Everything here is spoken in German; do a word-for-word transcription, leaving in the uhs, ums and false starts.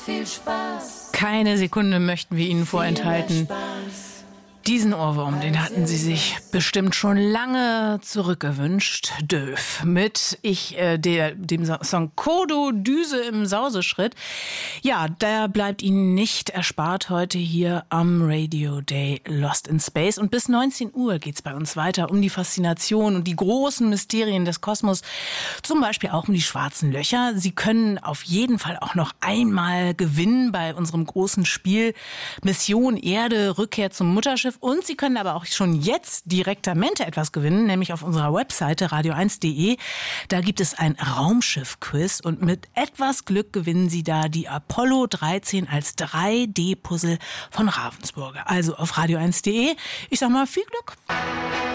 viel Spaß. Keine Sekunde möchten wir Ihnen vorenthalten. Diesen Ohrwurm, den hatten Sie sich bestimmt schon lange zurückgewünscht. Döf. Mit ich, äh, der, dem Song Kodo Düse im Sauseschritt. Ja, der bleibt Ihnen nicht erspart heute hier am Radio Day Lost in Space. Und bis neunzehn Uhr geht's bei uns weiter um die Faszination und die großen Mysterien des Kosmos. Zum Beispiel auch um die schwarzen Löcher. Sie können auf jeden Fall auch noch einmal gewinnen bei unserem großen Spiel Mission Erde, Rückkehr zum Mutterschiff. Und Sie können aber auch schon jetzt direktamente etwas gewinnen, nämlich auf unserer Webseite radio eins punkt de. Da gibt es ein Raumschiff-Quiz und mit etwas Glück gewinnen Sie da die Apollo dreizehn als drei D Puzzle von Ravensburger. Also auf radio eins punkt de. Ich sag mal viel Glück.